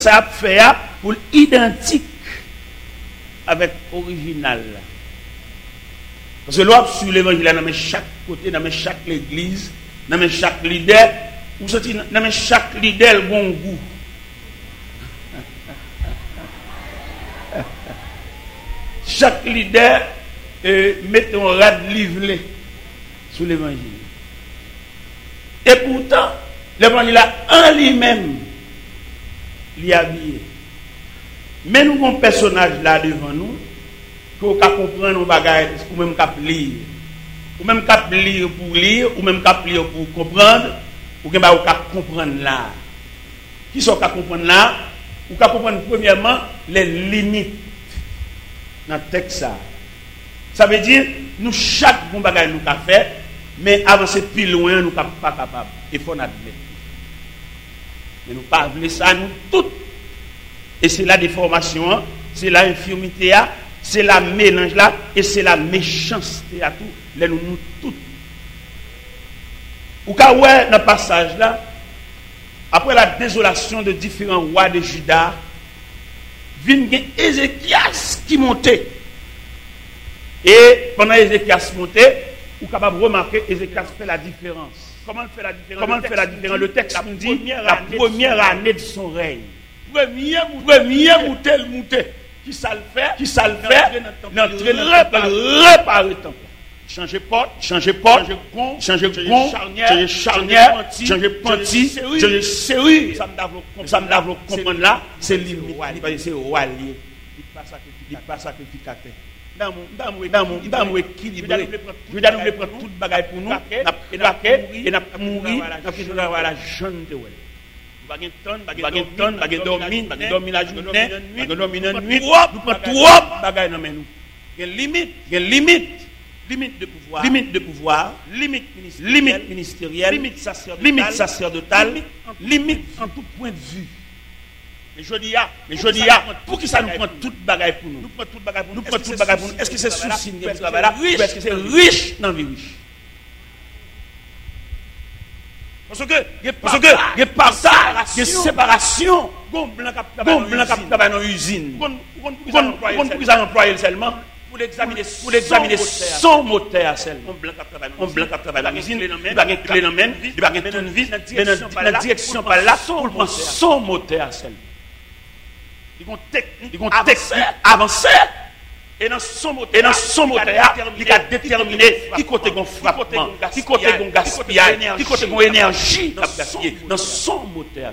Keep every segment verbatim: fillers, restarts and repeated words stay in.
ça a fait pour identique avec l'original. Parce que l'autre sur l'évangile, dans chaque côté, dans chaque église, dans chaque leader, ou sorti dans chaque leader, le bon goût. Chaque leader euh, met un rad livré sur l'évangile. Et pourtant, l'évangile en lui-même, l'y habillé. Mais nous avons un personnage là devant nous, qu'on peut comprendre nos bagages, ou même qu'on lire. Ou même qu'on lire pour lire, ou même qu'on lire pour comprendre, ou qu'on peut comprendre là. Qui sont qu'on comprendre là? Ou qu'on comprendre premièrement les limites dans le texte. Ça. Ça veut dire, nous, chaque bon bagage nous avons fait, mais avancer plus loin, nous ne sommes pas capables. Il faut admettre. Mais nous ne pouvons pas voulu ça, nous toutes. Et c'est la déformation, c'est la infirmité, c'est la mélange là, et c'est la méchanceté à tout. Les nous, nous toutes. Ou quand ouais, dans le passage là, après la désolation de différents rois de Juda, vient Ézéchias qui montait. Et pendant Ézéchias montait, vous êtes capable de remarquer Ézéchias fait la différence. Comment il fait la différence? Comment il fait la différence? Le texte nous dit la première année de son règne. Premier mouté, le mouté. Qui ça le fait? Qui ça le fait? L'entraîner réparer le temple. Changer porte, changer porte, changer pont, changer pont, changer charnière, changer panti, changer série. Ça me lave comprendre là, c'est limite. C'est roi lié. Il n'est pas sacrificateur. Dans mon dans mon dans mon équilibré. Je dois nous prendre toute bagaille pour nous, et n'a mourir, n'a plus avoir la jeune de ouais. Bagay ton, bagay ton, bagay dormir, bagay dormir la journée, bagay dormir la nuit. Nous prend trop bagay dans nous. Il y a limite, il y a limite, limite de pouvoir, limite de pouvoir, limite ministérielle, limite ministérielle, limite sacerdotale, limite sacerdotale, limite en tout point de vue. Mais je dis ah, mais je dis ah, pour qui ça nous prend toute bagaille pour nous? Nous prend toute bagaille pour nous. Nous prend toute bagaille pour nous. Est-ce que c'est souci de travail là? Est-ce que c'est riche dans vie riche? Parce que il y a pas ça, il y a séparation. Gon blanc qui travaille dans usine. Gon pour qu'ils employer seulement pour l'examiner pour l'examiner son moteur seulement. On blanc qui travaille dans usine, il va gagner clé dans main, il va gagner tournevis, mais dans direction par là pour prendre son moteur seulement. Ils ont technique, ils ont technique avancée. Et dans son moteur, et dans son moteur, il a déterminé qui côté gon frappement, qui côté gon gaspillage, qui côté gon énergie à gaspiller dans son moteur.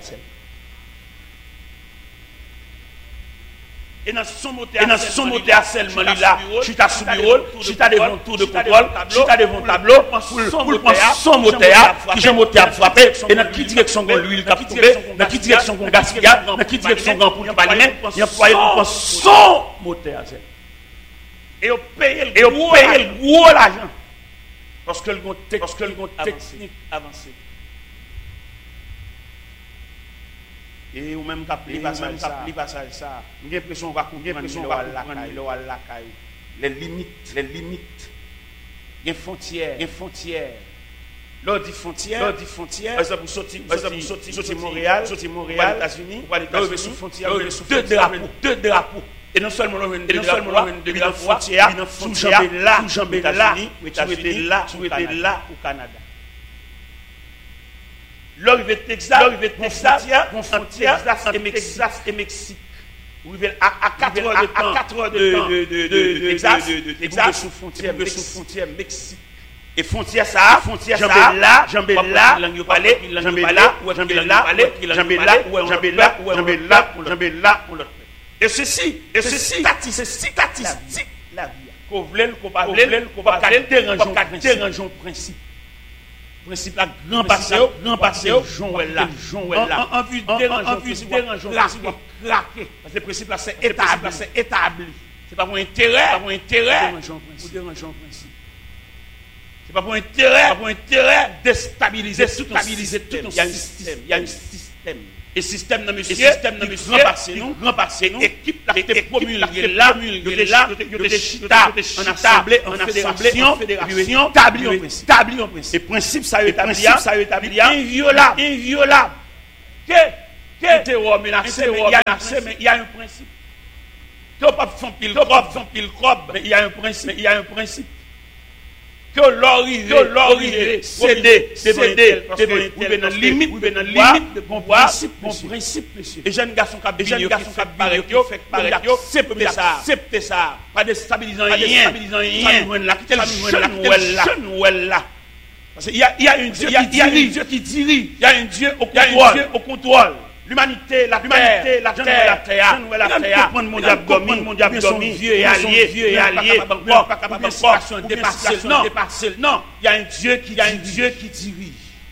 Et dans son moteur, et dans son moteur seulement là, tu t'as sous bureau, tu t'as devant tour de contrôle, tu t'as devant tableau pour prendre son moteur, qui j'ai moteur frappé, et dans quelle direction gon l'huile qui tomber, dans quelle direction gon gaspillage, dans quelle direction gon pour pas lui-même, il employé pour prendre son moteur. Et on paye le gros l'argent. Parce que le technique avancée. Et ou même capter passage ça. J'ai l'impression qu'on va comprendre les limites, les limites. Il y a frontières, il y a frontières. Lors dit frontière, lors dit frontière. Par exemple, sortir, par exemple, sortir, sortir Montréal, sortir Montréal, États-Unis, ou aller aux frontières, deux drapeaux, deux drapeaux. Et non seulement on et non seulement on de la frontière, sous jambes là, sous jambes là, tu étais là, tu étais là au Canada. L'arrivée de Texas, l'arrivée de Texas, frontière entre Texas et Mexique. À quatre heures de temps, à quatre heures de temps de Texas, de Texas sous frontière, sous frontière Mexique. Et frontière ça, frontière ça, là, jambes là, langue parler, jambes là, ou jambes là, jambes là, ou jambes là, ou jambes là, ou jambes là, ou l'autre. Et ceci, et ceci, c'est statistique la vie. Qu'on voulait, qu'on pas voulait, qu'on pas déranger le principe. Principe là, grand passé, grand passé, Jean là, Jean là. En vue de déranger, déranger, craquer. Parce que le principe là, c'est établi, c'est établi. C'est pas pour intérêt, pas pour intérêt, ou déranger le principe. C'est pas pour intérêt, pas pour intérêt, déstabiliser, stabiliser tout un système. Il y a un système. Et système de monsieur, système de monsieur, grand passé nous, équipe la été promulguée là, promulguée là, de chita, en assemblée, en fédération, fédération, établi en principe, établi en principe. Et principe ça établi, ça établi, inviolable, inviolable. Que, terror menacé, mais il y a un principe. Que pas font pile crobe, font pile crobe, mais il y a un principe, il y a un principe. Que l'origine, que l'origine, céder, céder, ou bien dans limite, ou bien dans limite de bon principe, bon principe, monsieur. Et jeunes garçons qui ont jeunes garçons qui ont parlé, qui ont fait parler, qui ont accepté ça, accepté ça, pas déstabilisant rien, déstabilisant rien. Là, qui est jeune là. Parce qu'il y a, il y a un Dieu, il y a, il y a un Dieu qui dirige, il y a un Dieu au contrôle, au contrôle. L'humanité, la l'humanité, la terre, la terre, la terre, mon diable domine, mon diable domine, vieux et allié, vieux et allié, pas capable de situation dépasser, non, dépasser, non, il y a un Dieu qui, il y a un Dieu qui dirige.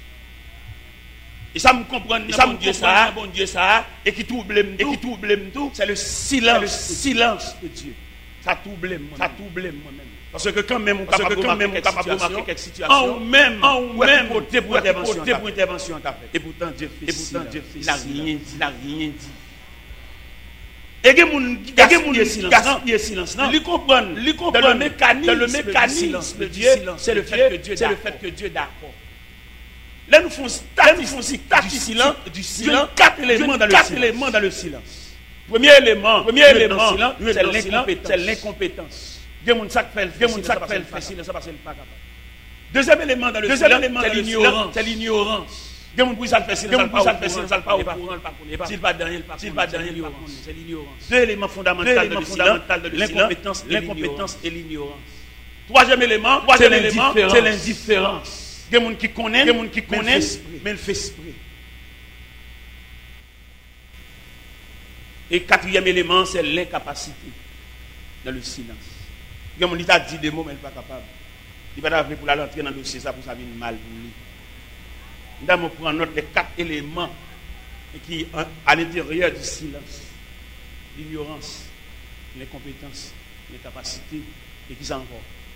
Et ça me comprend, ça me dit ça, bon Dieu ça, et qui trouble, et qui trouble tout, c'est le silence, le silence de Dieu. Ça trouble, ça trouble moi-même. Parce que quand même on capable de remarquer quelque situation, en même, en même côté pour intervention, et pourtant Dieu fait, et pourtant Dieu fait, il n'a rien dit, il n'a rien dit. Et que mon, et que mon silence, silence, non, il comprend, il comprend le mécanisme, le mécanisme de Dieu, c'est le fait que Dieu, c'est le fait que Dieu est d'accord. Là nous faisons statistique du silence, du silence, quatre éléments dans le silence, éléments dans le silence. Premier élément, premier élément, c'est l'incompétence. Il y a des gens qui fait le silence, ça passe pas capable. Deuxième élément dans le silence, c'est l'ignorance. C'est l'ignorance. Il y a des gens qui fait silence, ça fait silence, ça pas au courant, s'il pas dans rien, s'il pas dans rien, c'est l'ignorance. Deux éléments fondamentaux de le silence, l'incompétence et l'ignorance. Troisième élément, c'est l'indifférence. Il y a des gens qui connaissent, des gens qui connaissent, mais ils font esprit. Et quatrième élément, c'est l'incapacité dans le silence. Il y a des gens qui dit des mots, mais il n'est pas capable. Il n'est pas capable pour l'entrer dans le dossier, ça pour ça vient mal pour lui. Nous allons prendre note des quatre éléments qui sont à l'intérieur du silence. L'ignorance, l'incompétence, l'incapacité, et qui sont encore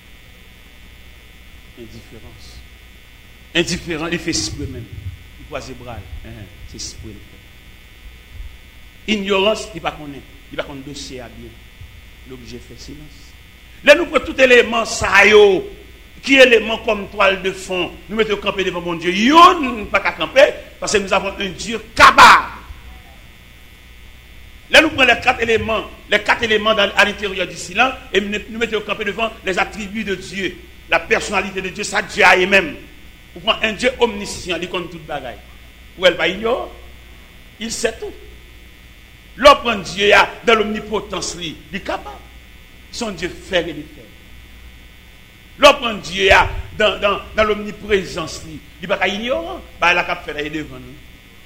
indifférence. Indifférent, il fait esprit même. Il croise les bras. C'est esprit. Ignorance, il ne connaît pas. Il ne connaît pas le dossier à bien. L'objet fait silence. Là, nous prenons tout élément, ça y est, qui est élément comme toile de fond. Nous mettons camper devant mon Dieu. Yo, nous ne pouvons pas camper parce que nous avons un Dieu capable. Là, nous prenons les quatre éléments, les quatre éléments dans, à l'intérieur du silence et nous mettons camper devant les attributs de Dieu, la personnalité de Dieu, ça Dieu a même. Vous prenez un Dieu omniscient, il connaît toute bagaille. Ou elle va ignorer, il sait tout. L'autre Dieu dans l'omnipotence, il est capable. Son Dieu fait et défait. L'autre Dieu dans, dans, dans l'omniprésence, il n'est pas ignorant. Bah, il a qu'à faire devant nous.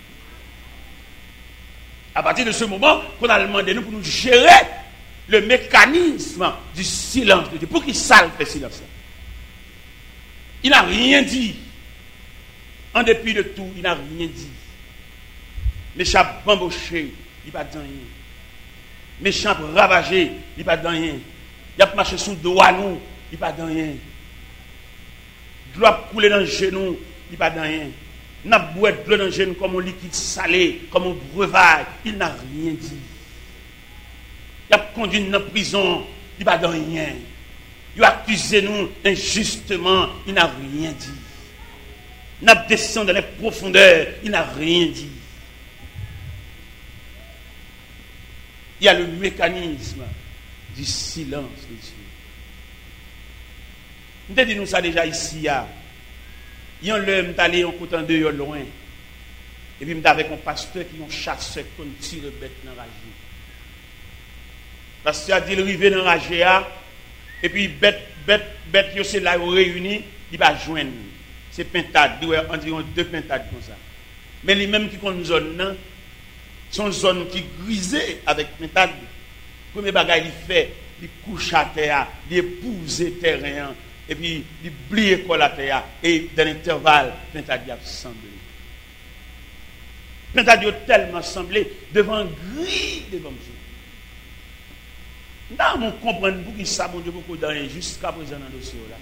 À partir de ce moment, qu'on a demandé nous pour nous gérer le mécanisme du silence de Dieu. Pour qu'il salve le silence. Il n'a rien dit. En dépit de tout, il n'a rien dit. Méchant bamboché, il n'a pas dit rien. Méchant ravagé, il n'a pas dit rien. Il a marché sous le doigt nous, il n'a pas dit rien. De l'eau a coulé dans le genou, il n'a pas dit rien. Il n'a pas boire de l'eau dans le genou comme un liquide salé, comme un breuvage, il n'a rien dit. Il a conduit dans la prison, il n'a pas dit rien. Il a accusé nous injustement, il n'a rien dit. Il a descendu dans les profondeurs, il n'a rien dit. Il y a le mécanisme du silence de Dieu. Nous dit nous ça déjà ici. Il y a un homme qui allé en côté de loin. Et puis, avec un pasteur qui ont chassé comme tire bête dans la rage. Le pasteur a dit il arrive dans la rage. Et puis, bête, bête, bête, c'est là où réunis, il va joindre. C'est pintade, environ deux pintades comme ça. Mais les mêmes qui ont une zone, sont une zone qui grisée avec pintade. Le premier bagage il fait, il couche à terre, il épouse le terrain, et puis il plie la terre, et dans l'intervalle, pintade a semblé. Pintade a tellement semblé devant gris devant Dieu. Nous on comprend pour qui ça, mon Dieu, beaucoup de rien jusqu'à présent dans le dossier là.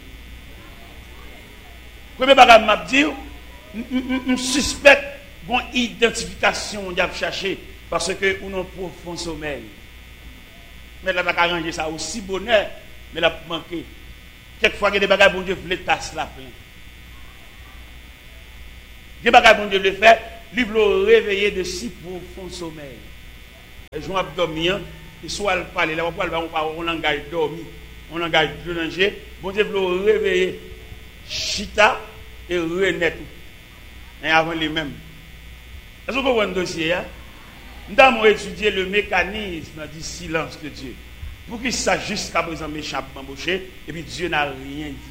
Premier bagage m'a dit, je suspecte une identification on a cherché parce que on a un profond sommeil. Mais là, on a arrangé ça aussi bonheur, mais là, manqué. Quelquefois, il y a des bagages, bon Dieu, voulait tasser la plein. Des bagages, bon Dieu, voulait faire, il veut réveiller de si profond sommeil. Les gens dormir, ils soit parler, là on parle on langage dormi, on langage danger, bon Dieu veut réveiller chita et renaître. Et avant les mêmes. Est-ce que vous comprenez le dossier? Nous avons étudié le mécanisme du silence de Dieu. Pour qu'il sache jusqu'à présent méchant embauché, et puis Dieu n'a rien dit.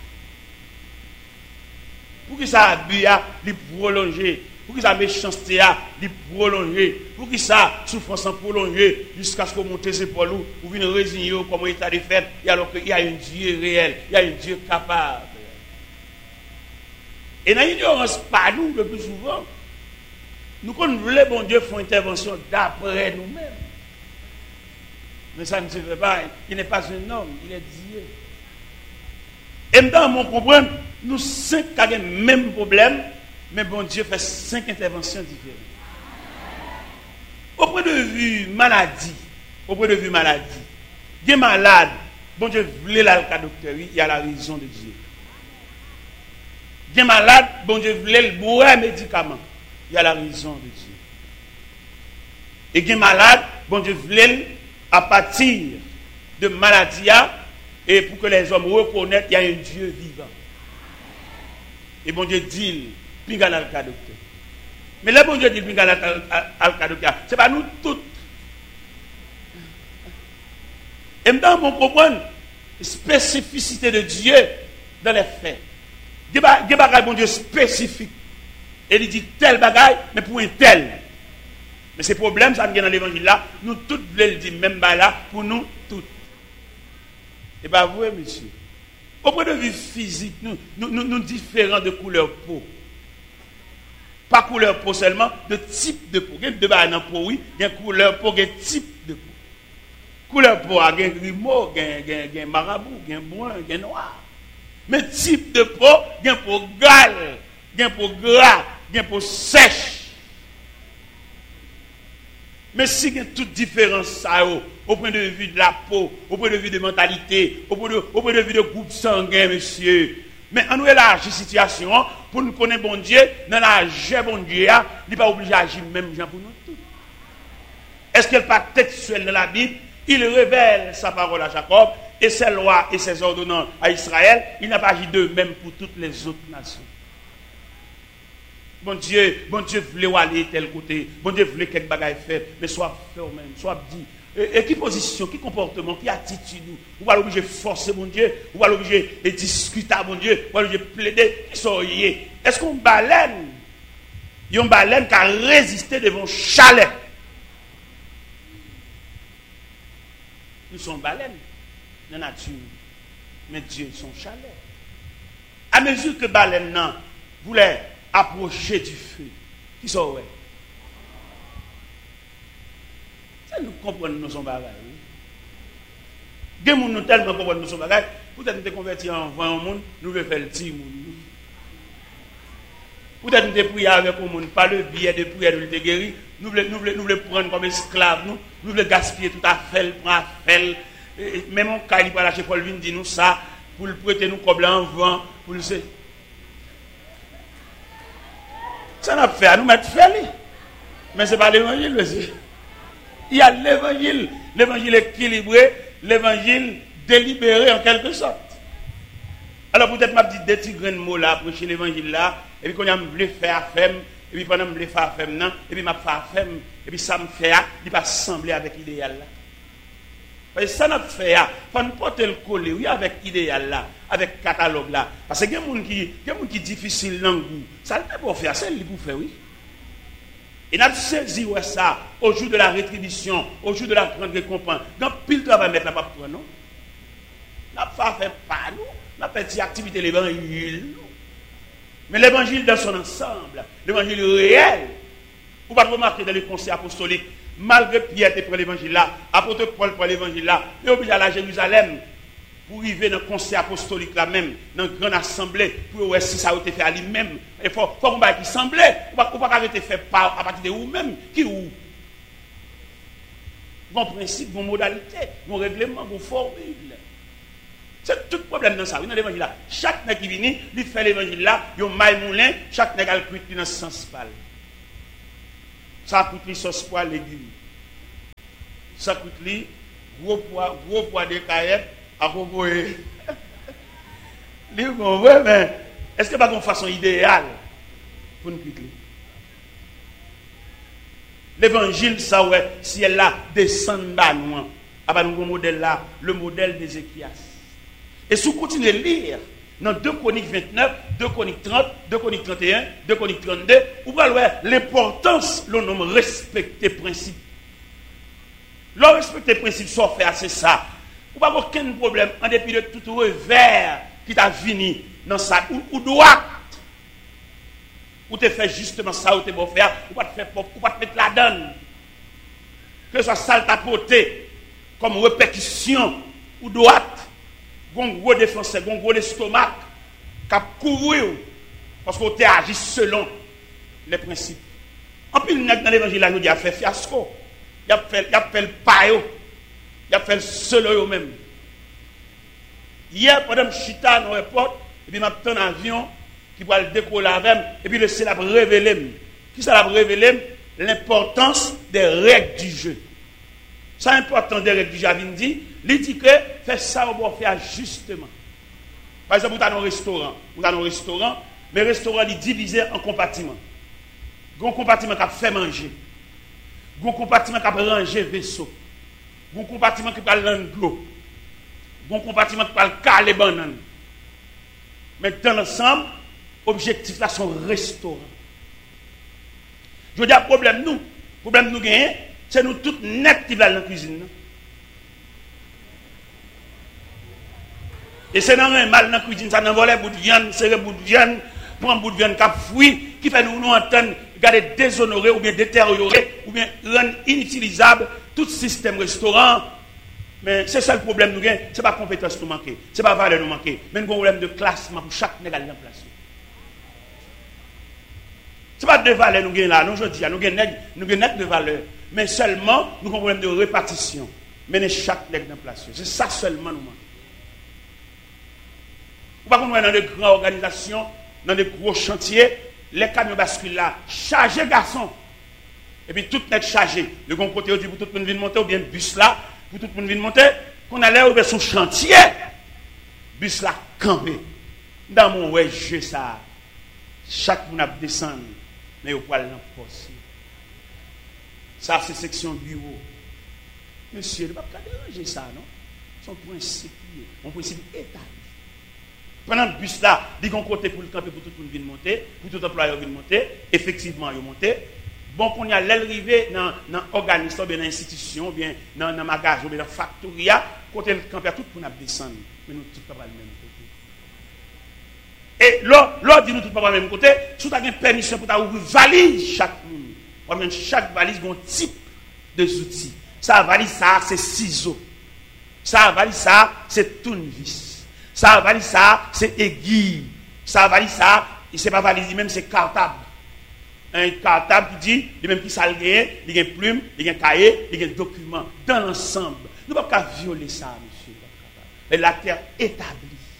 Pour qu'il ça abus a prolongé, pour qu'il ça méchanceté a prolongé, pour qu'il ça souffrance prolongée jusqu'à ce qu'on monte ses épaules ou vienne résigner comme état de fait, et alors qu'il y a un Dieu réel, il y a un Dieu capable. Et dans l'ignorance, pas nous le plus souvent, nous connaissons les bon Dieu font intervention d'après nous-mêmes. Mais ça ne se fait pas. Il n'est pas un homme, il est Dieu. Et maintenant, on comprend, nous cinq avons le même problème, mais bon Dieu fait cinq interventions différentes. Au point de vue maladie, au point de vue maladie, des malades, bon Dieu voulait la docteur, il y a la raison de Dieu. Des malades, bon Dieu voulait le boire médicament, il y a la raison de Dieu. Et des malades, bon Dieu voulait à partir de maladies, et pour que les hommes reconnaissent qu'il y a un Dieu vivant. Et bon Dieu dit, pingal al docteur. Mais là, bon Dieu dit, pingal al docteur, ce n'est pas nous tous. Et maintenant, on comprend la spécificité de Dieu dans les faits. Il y a des bagages, bon Dieu, spécifiques. Et il dit tel bagaille, mais pour un tel. Mais ces problèmes, ça vient dans l'évangile là, nous tous voulons le dire, même là, pour nous tous. Et bien, vous, monsieur, au point de vue physique, nous, nous, nous, nous différents de couleur peau. Pas couleur peau seulement, de type de peau. Il y a deux bagages dans peau, oui, il y a couleur peau, il y a type de peau. Couleur peau, il y a grimaud, il y a marabout, il y a brun, il y a noir. Mais type de peau, il y a peau gale, il y a peau gras, il y a peau sèche. Mais si il y a toute différence au point de vue de la peau, au point de vue de mentalité, au point de, au point de vue de groupe sanguin, monsieur. Mais on nous élargit la situation pour nous connaître bon Dieu, dans la jeu bon Dieu, il n'est pas obligé d'agir même gens pour nous tous. Est-ce qu'il n'est pas textuel dans la Bible? Il révèle sa parole à Jacob et ses lois et ses ordonnances à Israël. Il n'a pas agi de même pour toutes les autres nations. Bon Dieu, bon Dieu voulait aller tel côté, bon Dieu voulait quelque bagaille faire, mais soit fait au même, soit dit. Et, et qui position, qui comportement, qui attitude, ou va l'obliger forcer mon Dieu, ou va l'obliger de discuter mon Dieu, ou va l'obliger plaider, qui sont liés. Est-ce qu'on baleine, il y a une baleine qui a résisté devant chalet. Nous sommes baleines, dans la nature, mais Dieu son chalet. À mesure que baleine non, voulait approcher du feu. Qui sont ouais? Ça nous comprenons nous sommes bagages. Des gens nous tellement comprennent nous sommes bagages. Peut-être nous sommes convertis en vingt monde, nous voulons faire le petit monde. Peut-être nous sommes priés avec le monde, pas le biais de prière de nous guérir. Nous voulons nous voulons nous voulons prendre comme esclaves nous, nous voulons gaspiller tout à fait, prendre à faire. Même mon cas il va lâcher Paul vient dire nous ça pour le prêter nous comme en vent pour le ça n'a fait à nous mettre fait. Mais ce n'est pas l'évangile, monsieur. Il y a l'évangile. L'évangile équilibré, l'évangile délibéré en quelque sorte. Alors peut-être m'a dit des petits grains de mots là, prêcher l'évangile là, et puis quand on me faire faire, et puis pendant que je me faire faire, et puis m'a faire faire, et puis ça me fait, il va sembler avec l'idéal là. Parce que ça n'a fait, il faut nous porter le collet, oui, avec l'idéal là, avec le catalogue là. Parce que il y a des gens qui, qui difficile dans le goût. Ça ne peut pas faire, c'est lui pour faire, oui. Et nous avons saisi ça au jour de la rétribution, au jour de la grande récompense. Dans pile de travail, mettre la pape, non? Nous n'avons pas fait pas, nous. Nous avons fait activité de l'évangile. Mais l'évangile dans son ensemble, l'évangile réel, vous ne pouvez pas remarquer dans les conseils apostoliques. Malgré Pierre était pour l'évangile là, apôtre Paul pour l'évangile là, il est obligé à la Jérusalem pour arriver dans le conseil apostolique là même, dans une grande assemblée, pour voir si ça a été fait à lui-même. Il faut qu'on va qui semblait, on ne peut pas arrêter fait par à partir de vous-même, qui ou. Bon principe, bon modalité, bon règlement, bon formule. C'est tout problème dans ça, oui, dans l'évangile là. Chaque nègre qui vient, il fait l'évangile là, il y a un maille moulin, chaque nègre a le cuit dans ce sens pâle. Ça coûte les sauce pois légumes. Ça coûte les gros pois, gros pois de caillettes à proposer. Mais est-ce que pas une façon idéale pour nous quitter? L'évangile, ça ouais, si elle là descend à nous, à nous modèle là, le modèle d'Ézéchias. Et si vous continuez à lire dans deux Chroniques vingt-neuf, deux Chroniques trente, deux Chroniques trente et un, deux Chroniques trente-deux, vous voyez l'importance, le nom respecter principe. Le respecter principe, ça fait assez ça. Vous n'avez aucun problème en dépit de tout revers qui t'a fini dans ça, ou, ou droite. Ou te fait justement ça, ou te beau faire, ou pas te faire ou pas te mettre la donne. Que ce soit sale tapoté, comme répétition, ou droite, gon gros défenseur, gon gros l'estomac, qui a couru, parce qu'on te agit selon les principes. En plus, dans l'évangile, là, nous dit, il a fait fiasco, il a fait, il a fait le payo, il a fait le solo même. Hier, pendant que je suis dans l'aéroport, et puis je m'attends un avion qui va le décoller avec, et puis le ciel a révélé. Qui ça a révélé? L'importance des règles du jeu. C'est important des règles du jeu. Il dit, il dit que fait ça, on va faire justement. Par exemple, vous avez un restaurant. Vous avez un restaurant, mais le restaurant est divisé en compartiments. Il y a un compartiment qui a fait manger. Il y a un compartiment qui a rangé vaisseau. Il y a un compartiment qui a l'eau. Il y a un compartiment qui a caler banane. Mais dans l'ensemble, l'objectif là, sont restaurants. Je veux dire, problème nous, problème nous gagnons, c'est nous tous net qui allons dans la cuisine. Non? Et c'est dans un mal dans la cuisine, ça n'envole un bout de viande, c'est un bout de viande, prend un bout de viande qui a fouillé, qui fait nous nous entendre, garder déshonorer ou bien détériorer, ou bien rendre inutilisable tout système restaurant. Mais c'est ça le problème nous gagnons, ce n'est pas compétence nous manquer, ce n'est pas valeur nous manquer, mais nous avons un problème de classement pour chaque négal en place. Ce n'est pas de valeur nous gagnons là, nous je dis, nous gagnons de valeur, mais seulement nous avons un problème de répartition. Mener chaque négal en place. C'est ça seulement nous manquons. Ou pas qu'on est dans de grandes organisations, dans de gros chantiers, les camions basculent là, chargés garçons. Et puis tout n'est chargé. Le bon côté, on dit pour tout le monde venir monter, ou bien bus là, pour tout le monde venir monter, qu'on allait ouvrir son chantier, bus là campé. Dans mon ouais, je ça. Chaque monde a descendu, mais au poil dans le poste. Ça, c'est section bureau. Monsieur, il ne va pas déranger ça, non? Son principe, mon principe établi. Pendant le bus là, il y a un côté pour le camper pour tout le monde venir monter, pour tout employé venir monter, effectivement, il monter. Bon, qu'on y a l'arrivée dans l'organisme, bien dans l'institution, bien dans le magasin, bien dans la factoria, côté le camper, tout le monde descendre. Mais nous, tout le monde pas le même côté. Et l'autre dit nous, tout le monde pas le même côté, si tu as une permission pour ouvrir valise chaque monde. Chaque valise a un type de outils. Ça, valise, ça, c'est ciseaux. Ça, valise, ça, c'est tournevis. Ça, valise, ça, c'est aiguille. Ça, valise, ça, c'est pas valise, même c'est cartable. Un cartable qui dit, il même qui s'algue, il y a une plume, il y a un cahier, il y a un document. Dans l'ensemble, nous ne pouvons pas violer ça, monsieur. Mais la terre établie.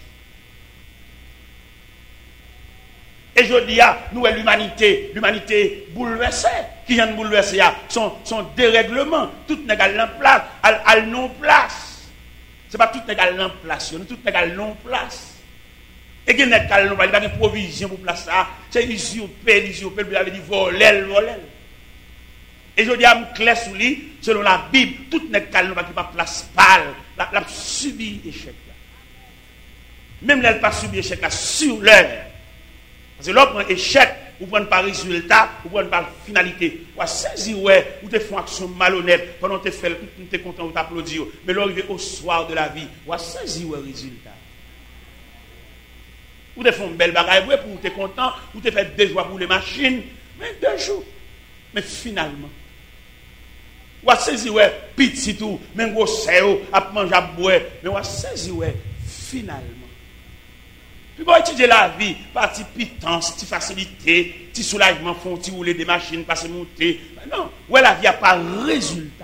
Et je dis, nous, l'humanité, l'humanité bouleversée, qui vient de bouleverser, son, son dérèglement, tout n'est qu'à l'en-place, à non-place. Ce n'est pas tout n'est qu'à l'en-place, tout n'est qu'à l'en-place. Et qu'il n'y a pas de provision pour placer ça, c'est usurpé, usurpé, vous avez dit voler, voler. Et je dis à mon clair sous lui, selon la Bible, tout n'est qu'à l'en-place, qui pas place pâle, la subi échec. Même là, elle pas subi échec là, sur l'heure. Parce que là, on prend échec, ou prend par résultat, ou prend par finalité. Ou à saisir, ouais, ou te font action malhonnête, pendant que tu fais, tu es content, ou t'applaudis. Mais là, arrivé au soir de la vie, ou à saisir, ouais, résultat. Ou te font une belle bagaille, ouais, pour te content, ou te fait deux jours pour les machines, mais deux jours. Mais finalement, ou à saisir, ouais, petit tout, même gros séo, à manger, à boire, mais ou à saisir, ouais, finalement. Puis pour étudier la vie, partie pitance, petite facilité, petit soulagement, font petit rouler des machines, passer monter. Non, ouais la vie a pas résultat.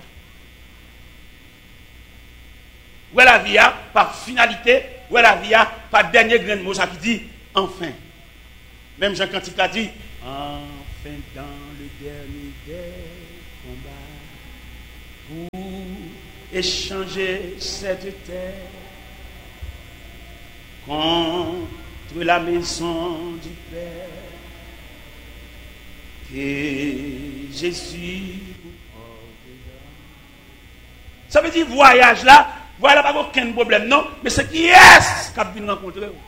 Ouais la vie a pas finalité, ouais la vie a pas dernier grain de mot, ça qui dit enfin. Même Jean Cantique a dit, enfin dans le dernier dernier. pour échanger cette terre contre la maison du Père. Que Jésus vous porte. Ça veut dire voyage là, voilà pas aucun problème, non, mais c'est qui est-ce qui a venu rencontrer vous?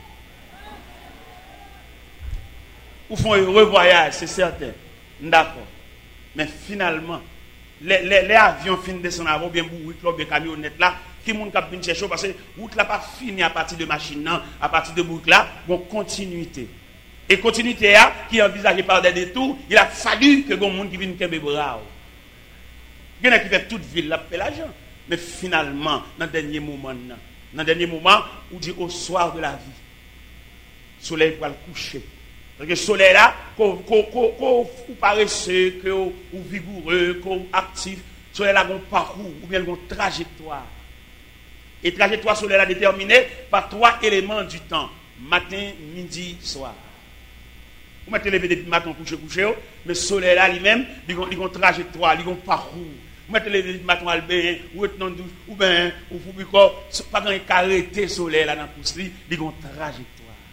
Ou font un heureux voyage, c'est certain. D'accord. Mais finalement, les, les, les avions finissent de descendre avant, bien bourrés, bien camionnettes là, qui moun k'ap vinn chercher parce que route là pas fini à partir de machine non, à partir de boucle là, bon continuité. Et continuité là qui est envisagée par des détours, il a fallu que gon monde qui vienne kembe bras. Il y en a qui fait toute ville là fait l'argent, mais finalement dans dernier moment là, dans dernier moment où dit au soir de la vie, soleil va le coucher. Parce que le soleil là, qu'on paresseux, qu'on vigoureux, qu'on actif, le soleil là a un parcours ou bien une trajectoire. Et trajectoire soleil là déterminée par trois éléments du temps. Matin, midi, soir. Vous mettez lever depuis matin, coucher, coucher, mais le soleil là lui-même, il a une trajectoire, il a un parcours. Vous mettez lever depuis matin, albin, ou être douce, ou bien, ou fou, pas quand il arrêté le soleil là dans le pouce, il a une trajectoire.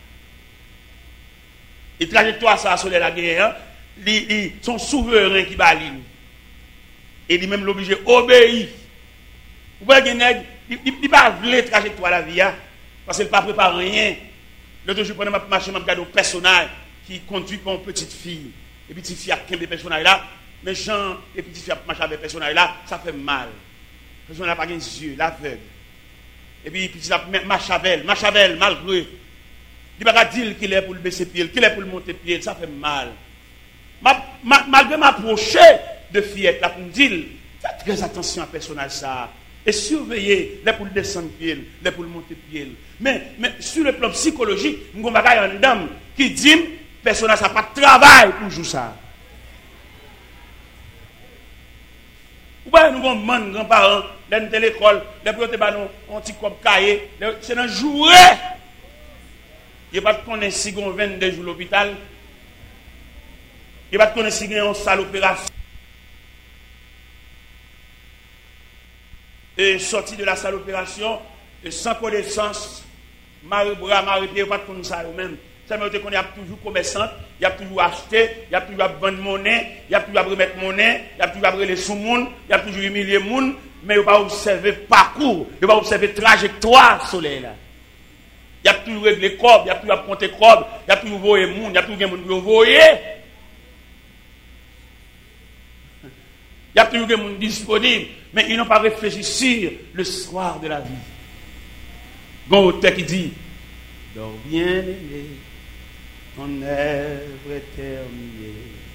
Et trajectoire ça sur la guerre, ils sont souverains qui baline. Et ils même l'obligé obéir. Vous voyez que il ne pas la trajectoire la vie parce qu'il ne pas préparé rien. L'autre jour, pendant ma marché, je regarde un personnage qui conduit par une petite fille. Et petite fille a quinze personnages là, mais Jean et petite fille a marché avec personnage là, ça fait mal. Le personnage n'a pas les yeux, l'aveugle. Et puis petite fille marche avec elle, marche avec elle malgré. Il ne va pas dire qu'il est pour le baisser pied, qu'il est pour le monter pied, ça fait mal. Ma, ma, malgré m'approcher de fillette, là, pour me dire, faites très attention à ce personnage ça. Et surveillez, les pour le descendre pied, les pour le monter pied. Mais, mais sur le plan psychologique, nous avons une dame qui dit, le personnage n'a pas de travail pour jouer ça. Vous voyez, nous avons des grands-parents, dans l'école, les pour un petit cop cahier, c'est un jouet. Il n'y a pas de connaître si on vingt-deux jours à l'hôpital. Il n'y a pas de connaître si on a une salle d'opération. Et sorti de la salle d'opération, sans connaissance, marie-bras, marie-pied, il n'y a pas de connaître ça eux-mêmes. Ça veut dire qu'on est toujours commerçant, il y a toujours acheté, il y a toujours vendre monnaie, il y a toujours remettre monnaie, il y a toujours abrer les sous-monde, il y a toujours humilier les gens, mais il n'y a pas observer parcours, il n'y a pas observer trajectoire soleil là. Il y a toujours réglé corps, il y a toujours compter corps, il y a toujours voyer monde, il y a toujours des gens qui voyer. Il y a toujours des gens disponibles, mais ils n'ont pas réfléchi sur le soir de la vie. Bon, auteur qui dit, dors bien aimé, ton œuvre est terminée.